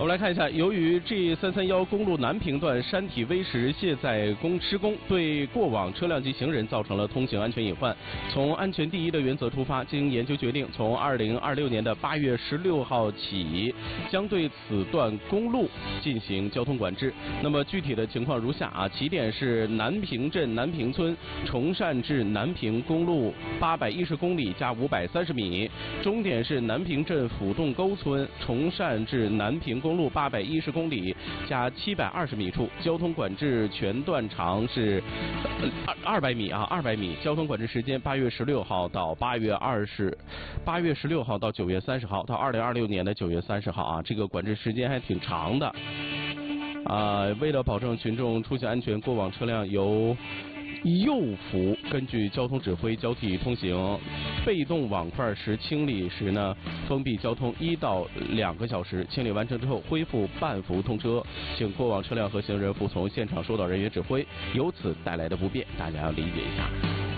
们来看一下，由于 G331公路南平段山体危石卸载施工，对过往车辆及行人造成了通行安全隐患。从安全第一的原则出发，经研究决定，从2026年的8月16号起，将对此段公路进行交通管制。那么具体的情况如下啊，起点是南平镇南平村崇善至南平公路810公里加530米，终点是南平镇府洞沟村崇善至南平公路810公里加720米处，交通管制全段长是200米啊，200米。交通管制时间8月16号到8月16号到9月30号，到2026年的9月30号啊，这个管制时间还挺长的。为了保证群众出行安全，过往车辆由右辅根据交通指挥交替通行，被动网块时清理时呢，封闭交通1到2个小时，清理完成之后恢复半幅通车，请过往车辆和行人服从现场收到人员指挥，由此带来的不便，大家要理解一下。